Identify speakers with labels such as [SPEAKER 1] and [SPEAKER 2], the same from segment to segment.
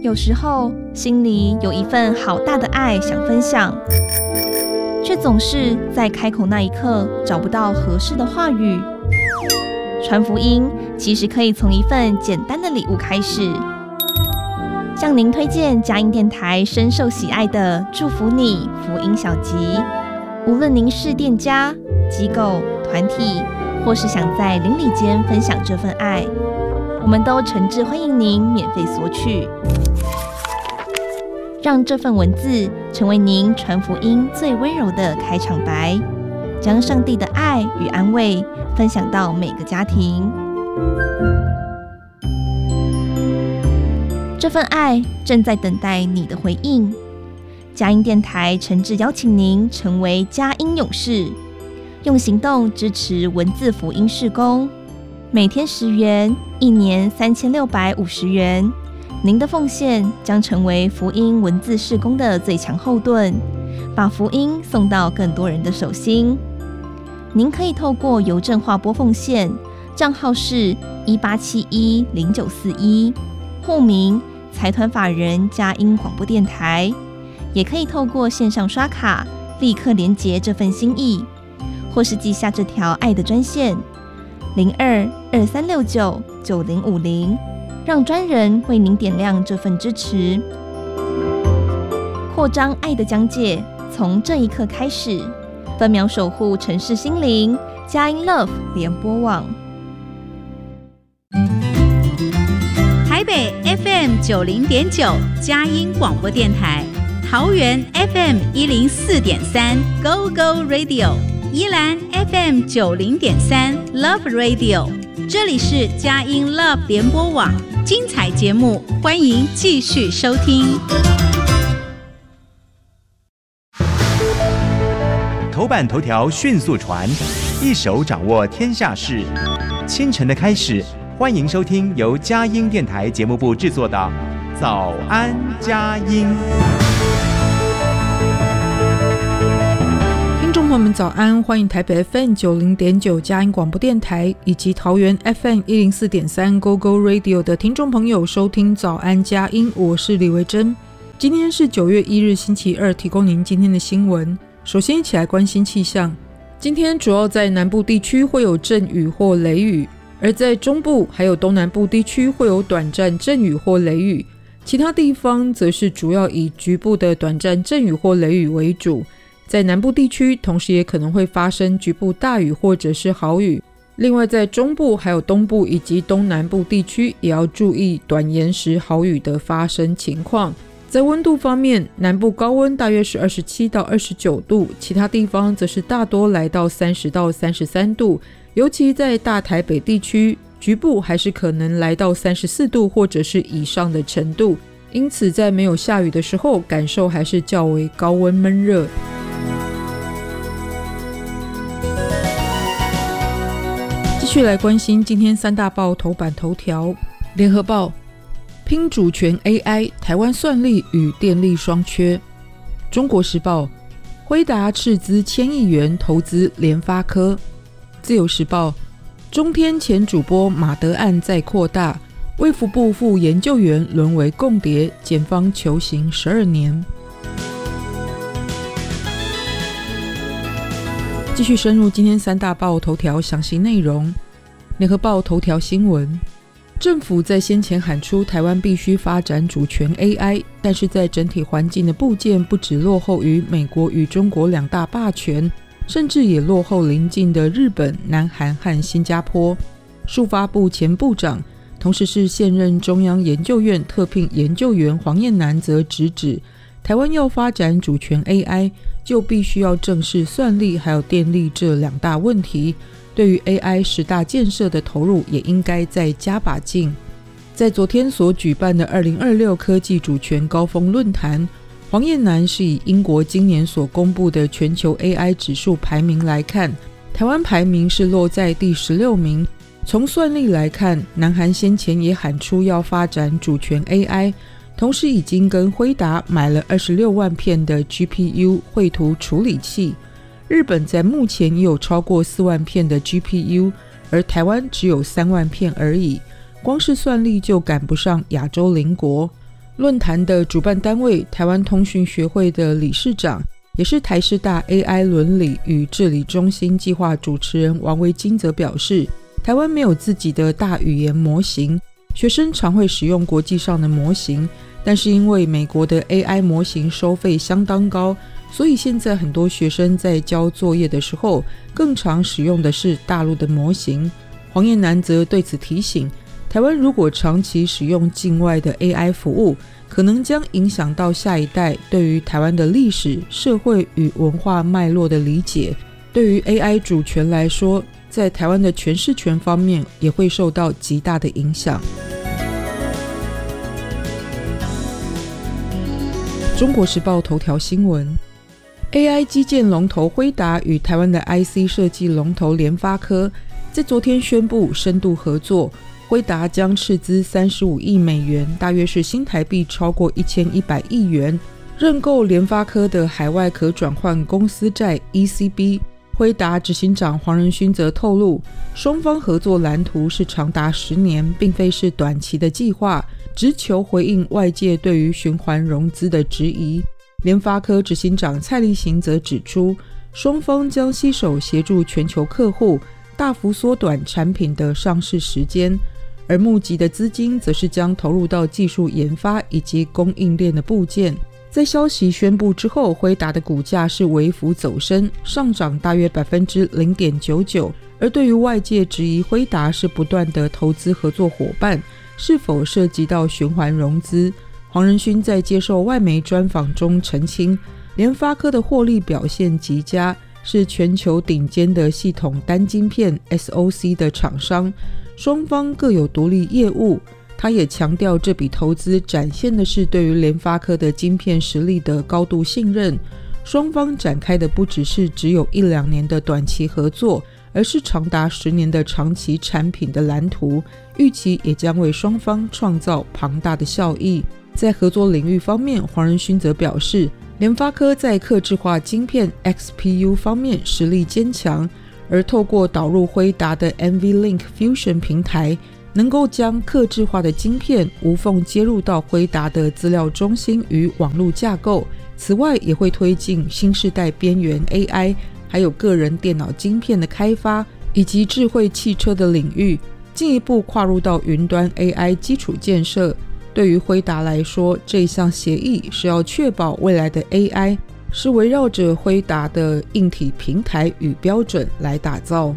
[SPEAKER 1] 有时候心里有一份好大的爱想分享，却总是在开口那一刻找不到合适的话语。传福音其实可以从一份简单的礼物开始。向您推荐佳音电台深受喜爱的祝福你福音小集，无论您是店家、机构、团体，或是想在邻里间分享这份爱，我们都诚挚欢迎您免费索取。让这份文字成为您传福音最温柔的开场白，将上帝的爱与安慰分享到每个家庭。这份爱正在等待你的回应。佳音电台诚挚邀请您成为佳音勇士，用行动支持文字福音事工。每天10元，一年3650元。您的奉献将成为福音文字事工的最强后盾，把福音送到更多人的手心。您可以透过邮政划拨奉献，账号是18710941，户名财团法人佳音广播电台，也可以透过线上刷卡立刻连结这份心意，或是记下这条爱的专线0223699050，让专人为您点亮这份支持。扩张爱的疆界，从这一刻开始，分秒守护城市心灵，佳音 Love 联播网。
[SPEAKER 2] 台北 FM90.9 佳音广播电台，桃园 FM104.3 Go Go Radio， 宜兰 FM90.3 Love Radio， 这里是佳音 Love 联播网，精彩节目欢迎继续收听。
[SPEAKER 3] 头版头条迅速传，一手掌握天下事。清晨的开始，欢迎收听由佳音电台节目部制作的《早安佳音》。
[SPEAKER 4] 听众朋友们早安，欢迎台北 FM90.9 佳音广播电台以及桃园 FM104.3 Go Go Radio 的听众朋友收听早安佳音，我是李维珍。今天是9月1日星期二，提供您今天的新闻。首先一起来关心气象。今天主要在南部地区会有阵雨或雷雨，而在中部还有东南部地区会有短暂阵雨或雷雨，其他地方则是主要以局部的短暂阵雨或雷雨为主。在南部地区同时也可能会发生局部大雨或者是豪雨。另外在中部还有东部以及东南部地区也要注意短延时豪雨的发生情况。在温度方面，南部高温大约是27到29度，其他地方则是大多来到30到33度，尤其在大台北地区，局部还是可能来到34度或者是以上的程度，因此在没有下雨的时候，感受还是较为高温闷热。继续来关心今天三大报头版头条。联合报，拼主权 AI， 台湾算力与电力双缺。中国时报，辉达斥资1000亿元投资联发科。自由时报，中天前主播马德案再扩大，卫福部副研究员沦为共谍，检方求刑12年。继续深入今天三大报头条详细内容。联合报头条新闻，政府在先前喊出台湾必须发展主权 AI， 但是在整体环境的部件不只落后于美国与中国两大霸权，甚至也落后邻近的日本、南韩和新加坡。数发部前部长，同时是现任中央研究院特聘研究员黄彦南则直指，台湾要发展主权 AI， 就必须要正视算力还有电力这两大问题，对于 AI 10大建设的投入也应该再加把劲。在昨天所举办的2026科技主权高峰论坛，黄彦南是以英国今年所公布的全球 AI 指数排名来看，台湾排名是落在第16名。从算力来看，南韩先前也喊出要发展主权 AI， 同时已经跟辉达买了26万片的 GPU 绘图处理器。日本在目前也有超过4万片的 GPU， 而台湾只有3万片而已，光是算力就赶不上亚洲邻国。 论坛的主办单位台湾通讯学会的理事长，也是台师大 AI 伦理与治理中心计划主持人王维金则表示，台湾没有自己的大语言模型，学生常会使用国际上的模型，但是因为美国的 AI 模型收费相当高，所以现在很多学生在交作业的时候更常使用的是大陆的模型。黄彦南则对此提醒，台湾如果长期使用境外的 AI 服务，可能将影响到下一代对于台湾的历史、社会与文化脉络的理解。对于 AI 主权来说，在台湾的诠释权方面也会受到极大的影响。中国时报头条新闻， AI 基建龙头辉达与台湾的 IC 设计龙头联发科在昨天宣布深度合作，辉达将斥资35亿美元，大约是新台币超过1100亿元，认购联发科的海外可转换公司债 ECB。 辉达执行长黄仁勋则透露，双方合作蓝图是长达10年，并非是短期的计划，只求回应外界对于循环融资的质疑。联发科执行长蔡力行则指出，双方将携手协助全球客户大幅缩短产品的上市时间，而募集的资金则是将投入到技术研发以及供应链的部件。在消息宣布之后，辉达的股价是微幅走升，上涨大约 0.99%。 而对于外界质疑辉达是不断的投资合作伙伴，是否涉及到循环融资，黄仁勋在接受外媒专访中澄清，联发科的获利表现极佳，是全球顶尖的系统单晶片 SoC 的厂商，双方各有独立业务。他也强调，这笔投资展现的是对于联发科的晶片实力的高度信任，双方展开的不只是只有1-2年的短期合作，而是长达10年的长期产品的蓝图，预期也将为双方创造庞大的效益。在合作领域方面，黄仁勋则表示，联发科在客制化晶片 XPU 方面实力坚强，而透过导入辉达的 NVLink Fusion 平台，能够将客制化的晶片无缝接入到辉达的资料中心与网络架构。此外，也会推进新世代边缘 AI， 还有个人电脑晶片的开发，以及智慧汽车的领域，进一步跨入到云端 AI 基础建设。对于辉达来说，这一项协议是要确保未来的 AI 是围绕着辉达的硬体平台与标准来打造。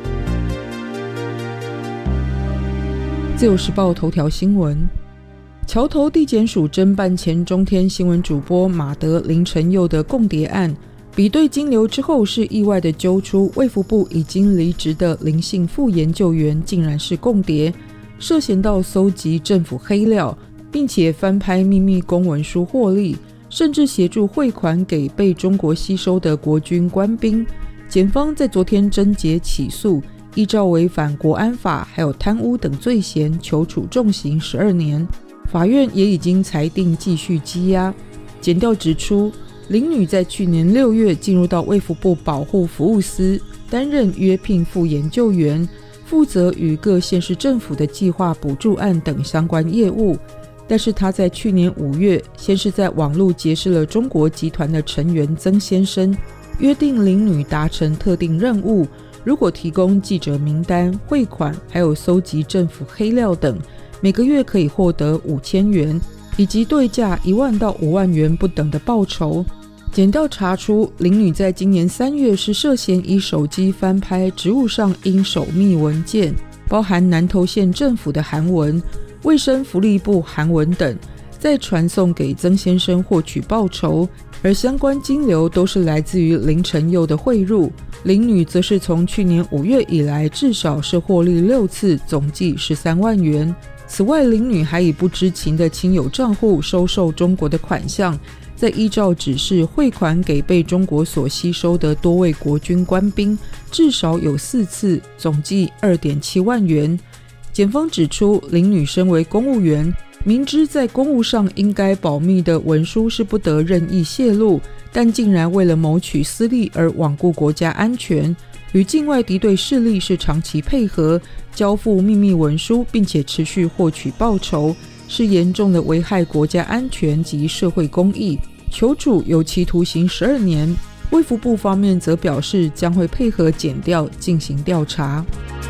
[SPEAKER 4] 自由时报头条新闻，桥头地检署侦办前中天新闻主播马德林承佑的共谍案，比对金流之后，是意外的揪出卫福部已经离职的林姓副研究员竟然是共谍，涉嫌到搜集政府黑料，并且翻拍秘密公文书获利，甚至协助汇款给被中国吸收的国军官兵。检方在昨天侦结起诉，依照违反国安法还有贪污等罪嫌，求处重刑12年。法院也已经裁定继续羁押。检调指出，林女在去年6月进入到卫福部保护服务司，担任约聘副研究员，负责与各县市政府的计划补助案等相关业务。但是他在去年5月，先是在网络结识了中国集团的成员曾先生，约定林女达成特定任务，如果提供记者名单、汇款，还有搜集政府黑料等，每个月可以获得5000元，以及对价1万到5万元不等的报酬。检调查出，林女在今年3月是涉嫌以手机翻拍职务上应守秘文件，包含南投县政府的函文、卫生福利部函文等，再传送给曾先生获取报酬，而相关金流都是来自于林承佑的汇入。林女则是从去年5月以来至少是获利6次，总计13万元。此外，林女还以不知情的亲友账户收受中国的款项，再依照指示汇款给被中国所吸收的多位国军官兵，至少有4次，总计2.7万元。检方指出，林女身为公务员，明知在公务上应该保密的文书是不得任意泄露，但竟然为了谋取私利而罔顾国家安全，与境外敌对势力是长期配合，交付秘密文书，并且持续获取报酬， 是严重的危害国家安全及社会公益，求处有期徒刑12年。卫福部方面则表示将会配合检调进行调查。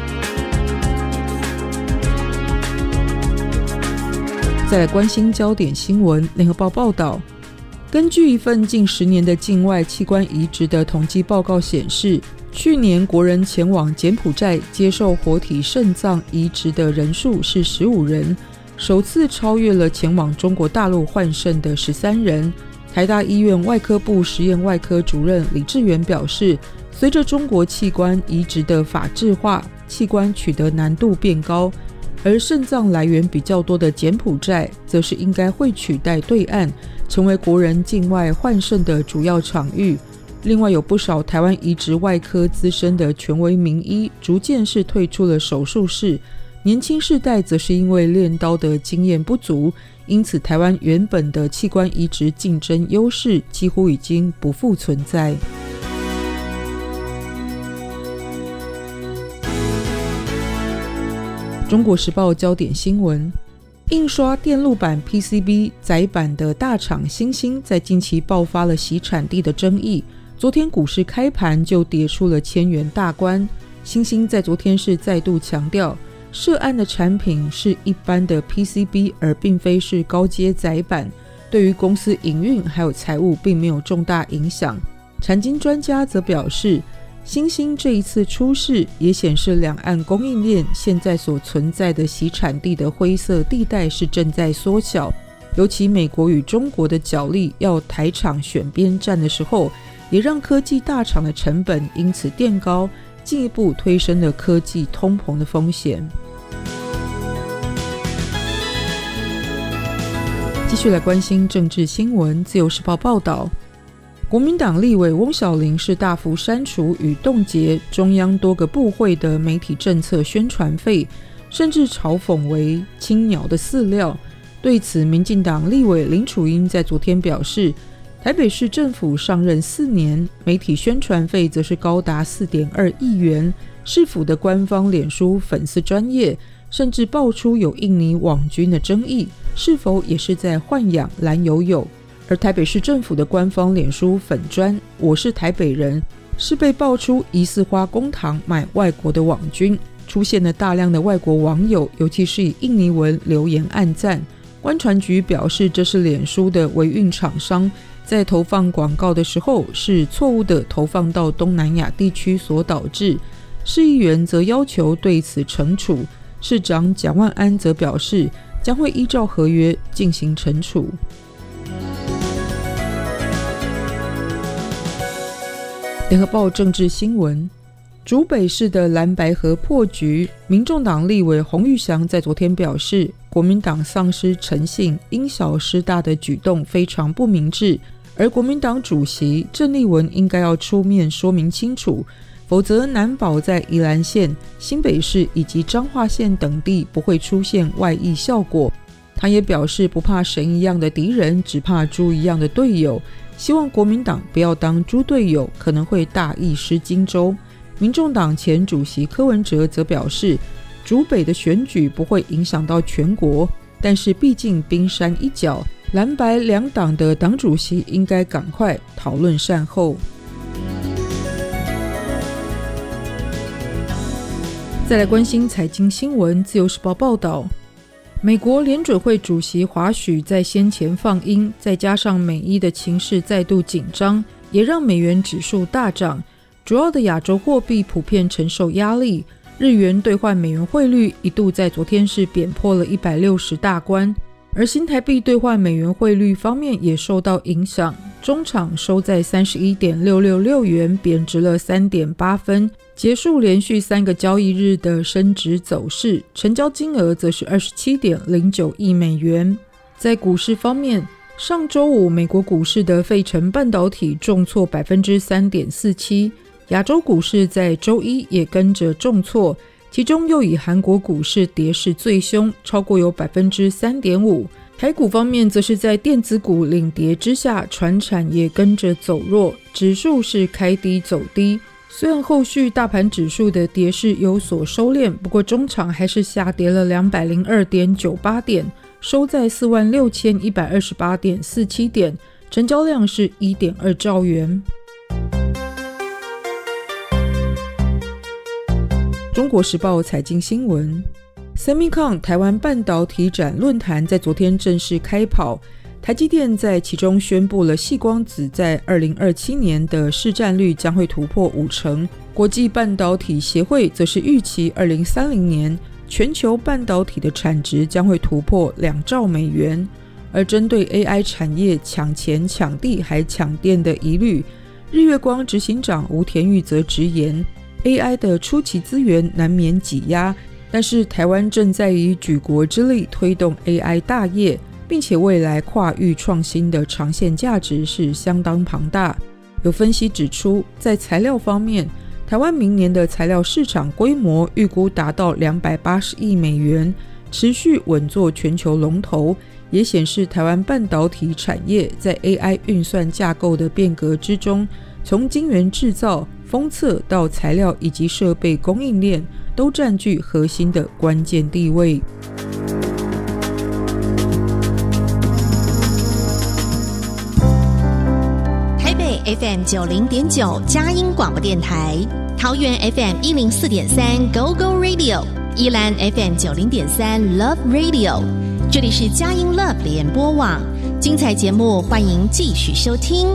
[SPEAKER 4] 再来关心焦点新闻，联合报报道，根据一份近10年的境外器官移植的统计报告显示，去年国人前往柬埔寨接受活体肾脏移植的人数是15人，首次超越了前往中国大陆换肾的13人。台大医院外科部实验外科主任李志源表示，随着中国器官移植的法制化，器官取得难度变高，而肾脏来源比较多的柬埔寨则是应该会取代对岸，成为国人境外换肾的主要场域。另外有不少台湾移植外科资深的权威名医逐渐是退出了手术室，年轻世代则是因为练刀的经验不足，因此台湾原本的器官移植竞争优势几乎已经不复存在。中国时报焦点新闻，印刷电路板 PCB 载板的大厂欣兴在近期爆发了洗产地的争议，昨天股市开盘就跌出了1000元大关。欣兴在昨天是再度强调，涉案的产品是一般的 PCB， 而并非是高阶载板，对于公司营运还有财务并没有重大影响。产经专家则表示，欣兴这一次出事也显示两岸供应链现在所存在的洗产地的灰色地带是正在缩小，尤其美国与中国的角力要台厂选边站的时候，也让科技大厂的成本因此垫高，进一步推升了科技通膨的风险。继续来关心政治新闻，自由时报报道，国民党立委翁小玲是大幅删除与冻结中央多个部会的媒体政策宣传费，甚至嘲讽为青鸟的饲料。对此，民进党立委林楚英在昨天表示，台北市政府上任4年，媒体宣传费则是高达 4.2 亿元，市府的官方脸书粉丝专页甚至爆出有印尼网军的争议，是否也是在豢养蓝友友？而台北市政府的官方脸书粉专我是台北人是被爆出疑似花公帑买外国的网军，出现了大量的外国网友，尤其是以印尼文留言按赞。观传局表示，这是脸书的维运厂商在投放广告的时候是错误的投放到东南亚地区所导致，市议员则要求对此惩处，市长蒋万安则表示将会依照合约进行惩处。联合报政治新闻，竹北市的蓝白合破局，民众党立委洪玉祥在昨天表示，国民党丧失诚信、因小失大的举动非常不明智，而国民党主席郑丽文应该要出面说明清楚，否则难保在宜兰县、新北市以及彰化县等地不会出现外溢效果。他也表示，不怕神一样的敌人，只怕猪一样的队友，希望国民党不要当猪队友，可能会大意失荆州。民众党前主席柯文哲则表示，竹北的选举不会影响到全国，但是毕竟冰山一角，蓝白两党的党主席应该赶快讨论善后。再来关心财经新闻，自由时报报道，美国联准会主席华许在先前放鹰，再加上美伊的情势再度紧张，也让美元指数大涨，主要的亚洲货币普遍承受压力，日元兑换美元汇率一度在昨天是贬破了160大关，而新台币兑换美元汇率方面也受到影响，中场收在 31.666 元，贬值了 3.8 分，结束连续3个交易日的升值走势，成交金额则是 27.09 亿美元。在股市方面，上周五美国股市的费城半导体重挫 3.47%， 亚洲股市在周一也跟着重挫，其中又以韩国股市跌势最凶，超过有 3.5%。 台股方面则是在电子股领跌之下，传产也跟着走弱，指数是开低走低。虽然后续大盘指数的跌势有所收敛，不过中场还是下跌了 202.98 点， 收在46128.47点，成交量是 1.2 兆元。中国时报财经新闻， Semicon 台湾半导体展论坛在昨天正式开跑，台积电在其中宣布了矽光子在2027年的市占率将会突破50%，国际半导体协会则是预期2030年全球半导体的产值将会突破2兆美元。而针对 AI 产业抢钱抢地还抢电的疑虑，日月光执行长吴田玉则直言， AI 的初期资源难免挤压，但是台湾正在以举国之力推动 AI 大业，并且未来跨域创新的长线价值是相当庞大。有分析指出，在材料方面，台湾明年的材料市场规模预估达到280亿美元，持续稳坐全球龙头，也显示台湾半导体产业在 AI 运算架构的变革之中，从晶圆制造、封测到材料以及设备供应链都占据核心的关键地位。
[SPEAKER 5] 台北 FM 90.9佳音广播电台，桃园 FM 104.3 Go Go Radio， 宜兰 FM 90.3 Love Radio， 这里是佳音 Love 联播网，精彩节目欢迎继续收听。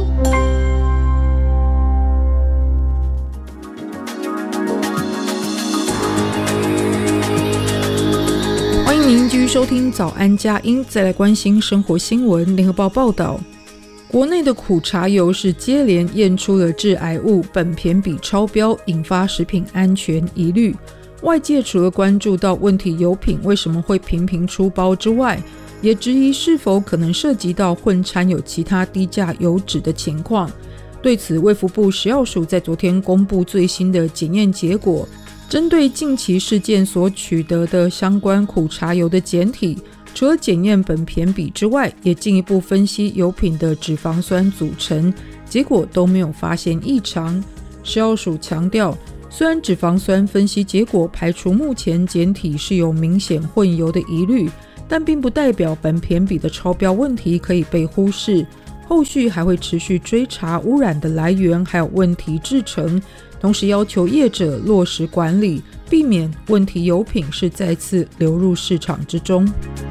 [SPEAKER 4] 欢迎您继续收听早安佳音，再来关心生活新闻。联合报报道，国内的苦茶油是接连验出了致癌物苯醃比超标，引发食品安全疑虑。外界除了关注到问题油品为什么会频频出包之外，也质疑是否可能涉及到混掺有其他低价油脂的情况。对此，卫福部食药署在昨天公布最新的检验结果，针对近期事件所取得的相关苦茶油的检体，除了检验苯醃比之外，也进一步分析油品的脂肪酸组成，结果都没有发现异常。食药署强调，虽然脂肪酸分析结果排除目前检体是有明显混油的疑虑，但并不代表苯醃比的超标问题可以被忽视，后续还会持续追查污染的来源还有问题制成，同时要求业者落实管理，避免问题油品是再次流入市场之中。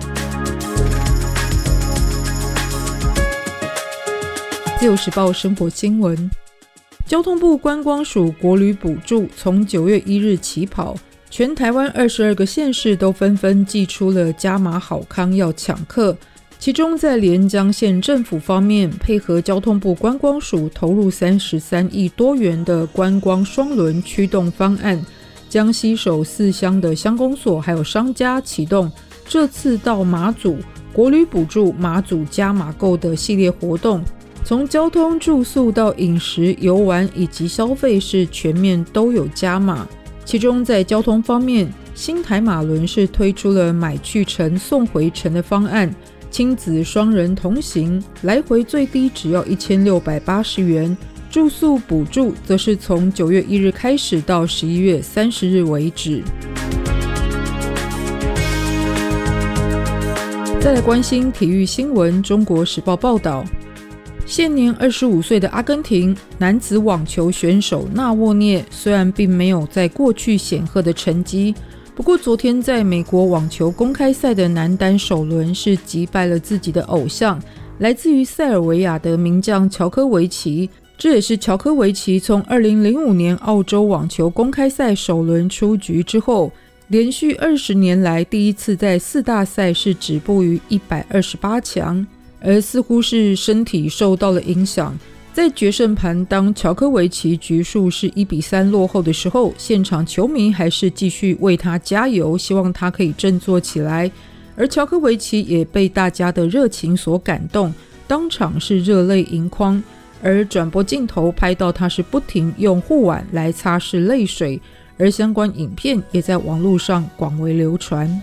[SPEAKER 4] 自由时报生活新闻，交通部观光署国旅补助从9月1日起跑，全台湾22个县市都纷纷祭出了加码好康要抢客。其中在连江县政府方面，配合交通部观光署投入33亿多元的观光双轮驱动方案，将携手4乡的乡公所还有商家启动这次到马祖国旅补助马祖加码购的系列活动，从交通住宿到饮食游玩以及消费是全面都有加码。其中在交通方面，新台马轮是推出了买去程送回程的方案，亲子双人同行，来回最低只要1680元，住宿补助则是从9月1日开始到11月30日为止。再来关心体育新闻，中国时报报道，现年25岁的阿根廷男子网球选手纳沃涅虽然并没有在过去显赫的成绩，不过昨天在美国网球公开赛的男单首轮是击败了自己的偶像，来自于塞尔维亚的名将乔科维奇，这也是乔科维奇从2005年澳洲网球公开赛首轮出局之后，连续20年来第一次在4大赛事止步于128强，而似乎是身体受到了影响。在决胜盘，当乔科维奇局数是1-3落后的时候，现场球迷还是继续为他加油，希望他可以振作起来。而乔科维奇也被大家的热情所感动，当场是热泪盈眶。而转播镜头拍到他是不停用护腕来擦拭泪水，而相关影片也在网络上广为流传。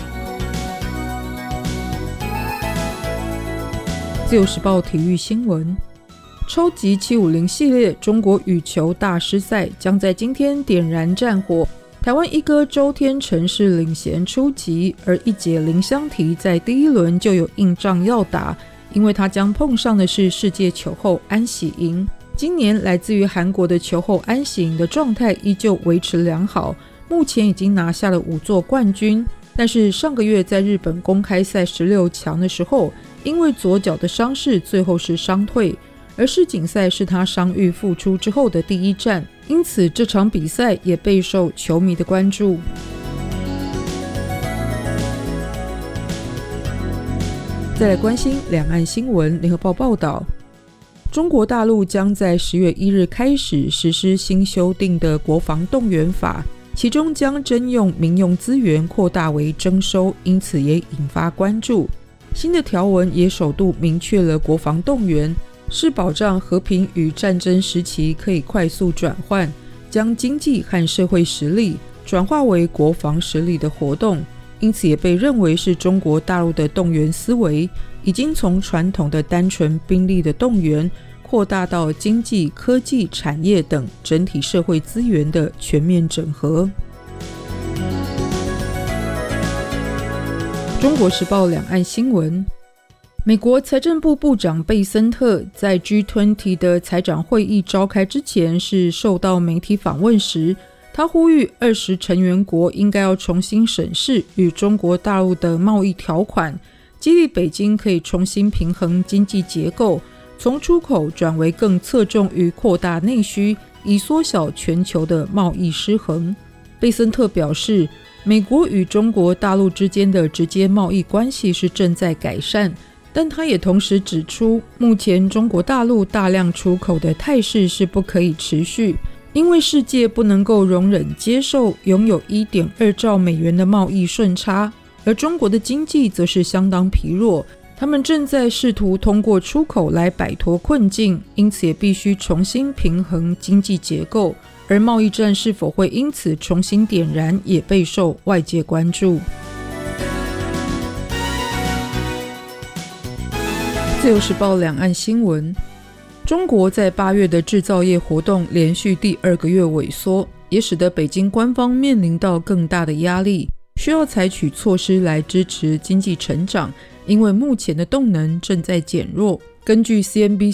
[SPEAKER 4] 自由时报体育新闻，超级750系列中国羽球大师赛将在今天点燃战火， 台湾一哥周天成是领衔出击，而一姐林湘缇在第一轮就有硬仗要打，因为她将碰上的是世界球后安喜莹。今年来自于韩国的球后安喜莹的状态依旧维持良好，目前已经拿下了5座冠军，但是上个月在日本公开赛16强的时候，因为左脚的伤势最后是伤退，而世锦赛是他伤愈复出之后的第一战，因此这场比赛也备受球迷的关注。再来关心两岸新闻，联合报报道，中国大陆将在10月1日开始实施新修订的国防动员法，其中将征用民用资源扩大为征收，因此也引发关注。新的条文也首度明确了国防动员是保障和平与战争时期可以快速转换，将经济和社会实力转化为国防实力的活动，因此也被认为是中国大陆的动员思维已经从传统的单纯兵力的动员扩大到经济、科技、产业等整体社会资源的全面整合。中国时报两岸新闻，美国财政部部长贝森特在 G20 的财长会议召开之前是受到媒体访问时，他呼吁20成员国应该要重新审视与中国大陆的贸易条款，激励北京可以重新平衡经济结构，从出口转为更侧重于扩大内需，以缩小全球的贸易失衡。贝森特表示，美国与中国大陆之间的直接贸易关系是正在改善，但他也同时指出，目前中国大陆大量出口的态势是不可以持续，因为世界不能够容忍接受拥有 1.2 兆美元的贸易顺差，而中国的经济则是相当疲弱，他们正在试图通过出口来摆脱困境，因此也必须重新平衡经济结构，而贸易战是否会因此重新点燃，也备受外界关注。自由时报两岸新闻，中国在8月的制造业活动连续第2个月萎缩，也使得北京官方面临到更大的压力，需要采取措施来支持经济成长，因为目前的动能正在减弱。根据 CNBC